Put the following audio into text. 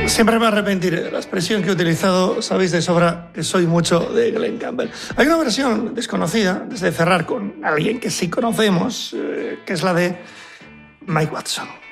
Siempre me arrepentiré de la expresión que he utilizado. Sabéis de sobra que soy mucho de Glen Campbell. Hay una versión desconocida, desde cerrar con alguien que sí conocemos, que es la de Mike Watson.